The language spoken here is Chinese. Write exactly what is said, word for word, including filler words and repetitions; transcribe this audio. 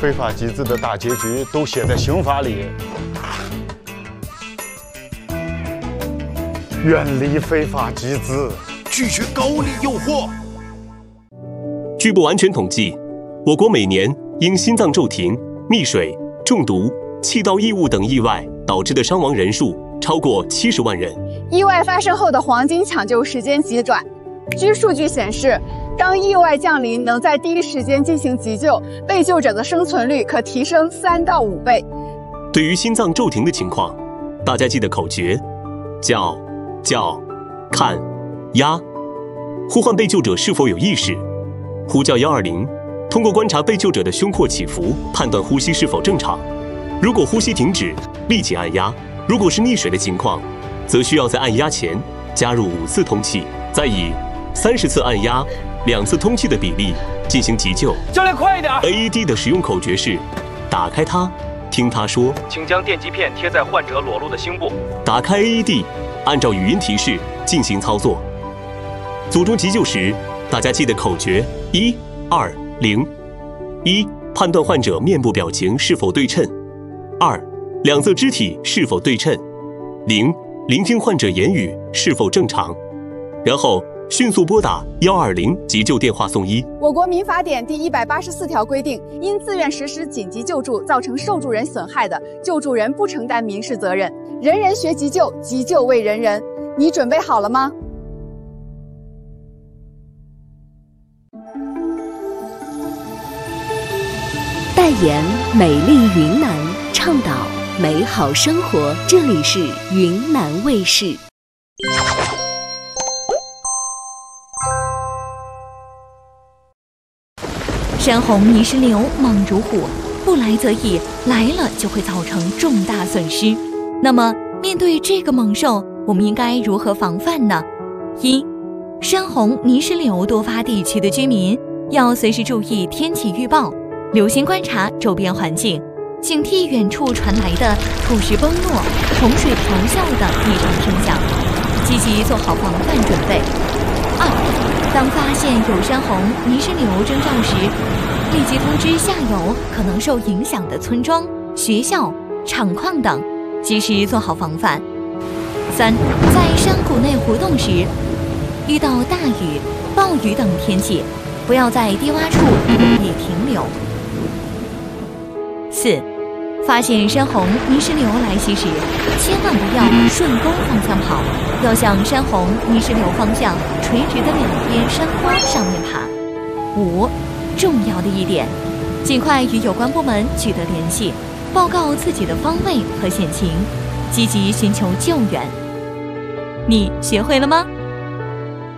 非法集资的大结局都写在刑法里。远离非法集资， 拒绝高利诱惑。 据不完全统计，我国每年因心脏骤停、溺水、中毒、气道异物等意外导致的伤亡人数超过七十万人。 意外发生后的黄金抢救时间极短。据数据显示，当意外降临，能在第一时间进行急救，被救者的生存率可提升三到五倍。 对于心脏骤停的情况，大家记得口诀：叫、叫、看、压。呼唤被救者是否有意识，呼叫一二零，通过观察被救者的胸廓起伏，判断呼吸是否正常。如果呼吸停止，立即按压；如果是溺水的情况，则需要在按压前加入五次通气，再以三十次按压、两次通气的比例进行急救。 教练，快一点 ！A E D 的使用口诀是：打开它，听它说。 请将电极片贴在患者裸露的胸部。 打开 A E D， 按照语音提示进行操作。组中急救时，大家记得口诀：一、二、零。一、判断患者面部表情是否对称；二、两侧肢体是否对称；零、聆听患者言语是否正常。然后迅速拨打一二零急救电话送医。 我国民法典第一百八十四条规定，因自愿实施紧急救助造成受助人损害的，救助人不承担民事责任。人人学急救，急救为人人。你准备好了吗？ 代言美丽云南，倡导美好生活。这里是云南卫视。 山洪泥石流猛如虎，不来则已，来了就会造成重大损失。那么，面对这个猛兽，我们应该如何防范呢？一、山洪泥石流多发地区的居民要随时注意天气预报，留心观察周边环境，警惕远处传来的土石崩落、洪水咆哮等异常声响，积极做好防范准备。二、当发现有山洪泥石流征兆时，立即通知下游可能受影响的村庄、学校、厂矿等，及时做好防范。三、在山谷内活动时，遇到大雨、暴雨等天气，不要在低洼处容易停留。四、发现山洪泥石流来袭时，千万不要顺沟方向跑，要向山洪泥石流方向垂直的两边山坡上面爬。五、重要的一点，尽快与有关部门取得联系，报告自己的方位和险情，积极寻求救援。你学会了吗？